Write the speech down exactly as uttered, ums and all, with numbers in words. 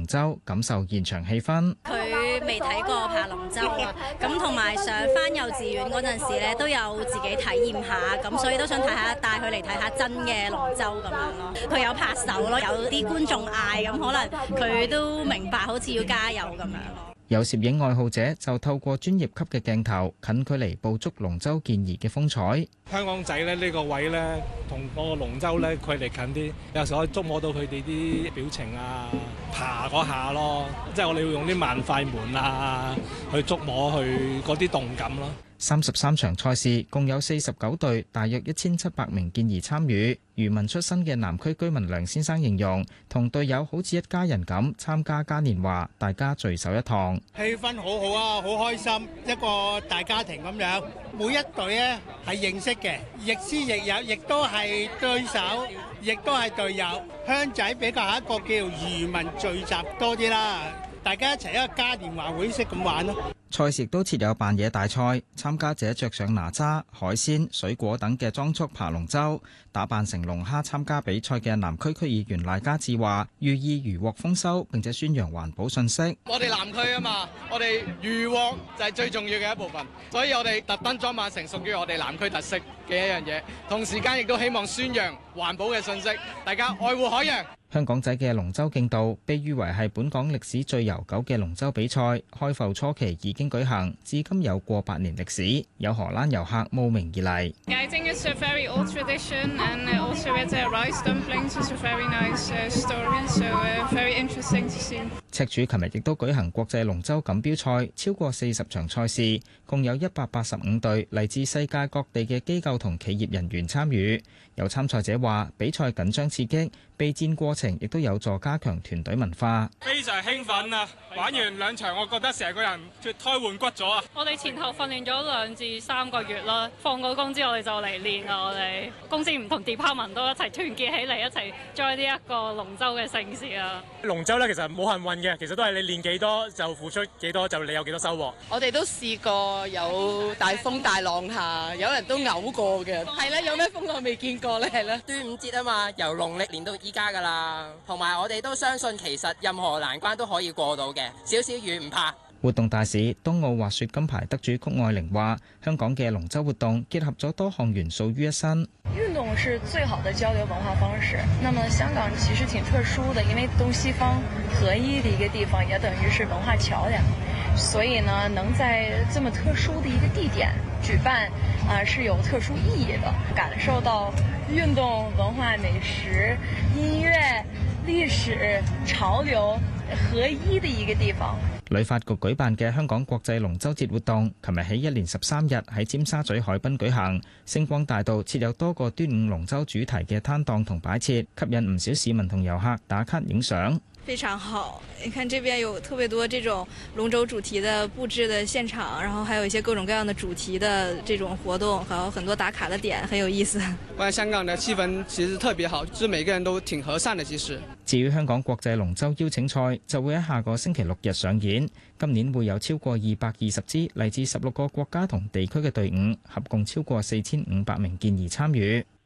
龍舟，感受現場氣氛。 佢未睇過爬龍舟啊，咁同埋上返幼稚園嗰陣時咧，都有自己體驗下，咁所以都想睇下，帶佢嚟睇下真嘅龍舟咁樣咯。佢有拍手咯，有啲觀眾嗌，咁可能佢都明白，好似要加油咁樣咯。 有攝影愛好者就透過專業級嘅鏡頭，近距離捕捉龍舟健兒嘅風采。 香港仔咧呢個位咧，同嗰個龍舟咧距離近啲，有時可以觸摸到佢哋啲表情啊，爬嗰下咯，即係我哋要用啲慢快門啊去觸摸佢嗰啲動感咯。 三十三場賽事共有四十九隊，大約一千七百名健兒參與。漁民出身嘅南區居民梁先生形容，同隊友好似一家人咁參加嘉年華，大家聚首一堂。 氣氛好好啊，好開心，一個大家庭咁樣。每一隊咧係認識嘅，亦師亦友，亦都係對手，亦都係隊友。鄉仔比較係一個叫漁民聚集多啲啦，大家一齊一個嘉年華會式咁玩咯。 賽事亦都設有扮嘢大賽，參加者着上哪吒、海鮮、水果等嘅裝束爬龍舟，打扮成龍蝦參加比賽嘅南區區議員賴家智話，寓意漁獲豐收，並且宣揚環保信息。 我哋南區啊嘛，我哋漁獲就係最重要嘅一部分，所以我哋特登裝扮成屬於我哋南區特色嘅一樣嘢，同時間亦都希望宣揚環保嘅信息，大家愛護海洋。 香港仔嘅龍舟競渡被譽為係本港歷史最悠久嘅龍舟比賽，開埠初期已經舉行，至今有過百年歷史。有荷蘭遊客慕名而嚟。 I think it's a very old tradition and also with the rice dumplings is a very nice story, so very interesting to see. 赤柱琴日亦都舉行國際龍舟錦標賽，超過四十場賽事，共有一百八十五隊嚟自世界各地嘅機構同企業人員參與。有參賽者話：比賽緊張刺激，備戰過程亦都有助加強團隊文化。 非常興奮啊！玩完兩場，我覺得成個人脫胎換骨咗啊！ 我哋前後訓練咗兩至三個月啦，放過工之後我哋就嚟練啦。我哋公司唔同 department 都一齊團結起嚟，一齊 join 呢一個龍舟嘅盛事啊！ 龍舟咧其實冇幸運嘅，其實都係你練幾多就付出幾多，就你有幾多收穫。 我哋都試過有大風大浪下，有人都嘔過嘅。係啦，有咩風浪未見過咧？係啦， 端午節啊嘛，由農曆練到依家噶啦，同埋我哋都相信其實任何難關都可以過到嘅，少少雨唔怕。 活動大使、東奧滑雪金牌得主谷愛玲話：香港嘅龍舟活動結合咗多項元素於一身。 運動是最好的交流文化方式。那麼香港其實挺特殊的，因為東西方合一的一個地方，也等於是文化橋梁。所以呢，能在這麼特殊的一個地點舉辦，啊，是有特殊意義的。感受到運動、文化、美食、音樂、歷史、潮流合一的一個地方。 旅發局舉辦嘅香港國際龍舟節活動，琴日起一連十三日喺尖沙咀海濱舉行。星光大道設有多個端午龍舟主題嘅攤檔同擺設，吸引唔少市民同遊客打卡影相。 非常好，你看這邊有特別多這種龍舟主題的佈置的現場，然後還有一些各種各樣的主題的這種活動，還有很多打卡的點，很有意思。 我覺得香港的氣氛其實特別好，就是每個人都挺和善的。其實， 至於香港國際龍舟邀請賽，就會喺下個星期六日上演。今年會有超過二百二十支嚟自十六個國家同地區嘅隊伍，合共超過四千五百名健兒參與。